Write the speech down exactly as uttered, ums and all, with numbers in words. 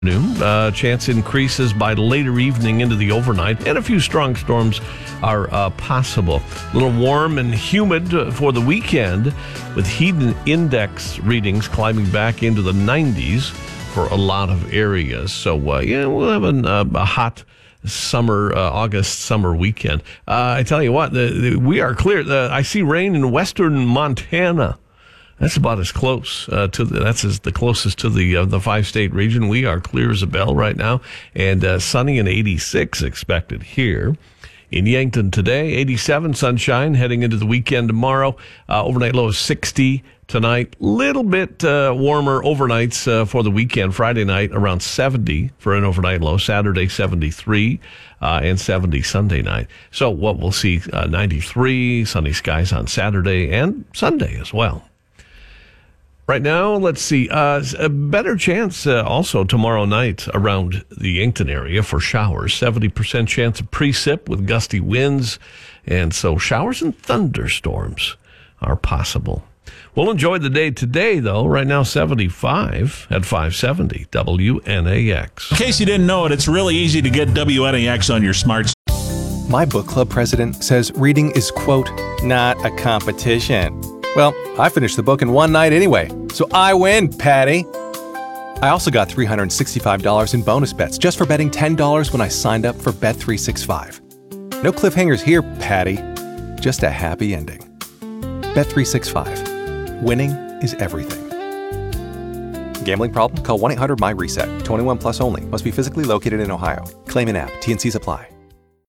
Uh, chance increases by later evening into the overnight, and a few strong storms are uh, possible. A little warm and humid for the weekend, with heat index readings climbing back into the nineties for a lot of areas. So, uh, yeah, we'll have an, uh, a hot summer, uh, August summer weekend. Uh, I tell you what, the, the, we are clear. The, I see rain in western Montana. That's about as close uh, to the, that's as the closest to the uh, the five state region. We are clear as a bell right now, and uh, sunny and eighty-six expected here in Yankton today. eighty-seven sunshine heading into the weekend tomorrow. Uh, overnight low of sixty tonight. Little bit uh, warmer overnights uh, for the weekend. Friday night around seventy for an overnight low. Saturday seventy-three uh, and seventy Sunday night. So what we'll see uh, ninety-three sunny skies on Saturday and Sunday as well. Right now, let's see, uh, a better chance uh, also tomorrow night around the Yankton area for showers. seventy percent chance of precip with gusty winds, and so showers and thunderstorms are possible. We'll enjoy the day today, though. Right now, seventy-five at five seventy W N A X. In case you didn't know it, it's really easy to get W N A X on your smart. My book club president says reading is, quote, not a competition. Well, I finished the book in one night anyway, so I win, Patty. I also got three hundred sixty-five dollars in bonus bets just for betting ten dollars when I signed up for Bet three sixty-five. No cliffhangers here, Patty. Just a happy ending. Bet three sixty-five. Winning is everything. Gambling problem? Call one eight hundred M Y RESET. twenty-one plus only. Must be physically located in Ohio. Claim in app. T and Cs apply.